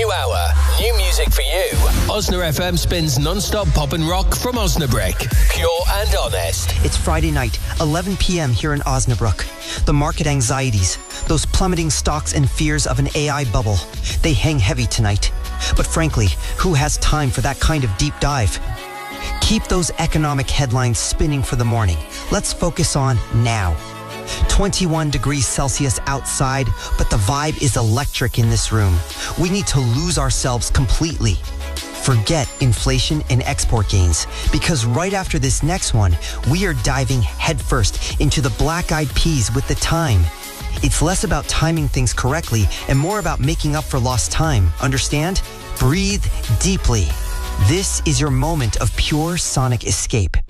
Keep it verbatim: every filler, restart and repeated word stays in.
hour. New music for you. Osna F M spins non-stop pop and rock from Osnabrück. Pure and honest. It's Friday night, eleven p.m. here in Osnabrück. The market anxieties, those plummeting stocks and fears of an A I bubble, they hang heavy tonight. But frankly, who has time for that kind of deep dive? Keep those economic headlines spinning for the morning. Let's focus on now. twenty-one degrees Celsius outside, but the vibe is electric in this room. We need to lose ourselves completely. Forget inflation and export gains, because right after this next one, we are diving headfirst into the Black Eyed Peas with The Time. It's less about timing things correctly and more about making up for lost time. Understand? Breathe deeply. This is your moment of pure sonic escape.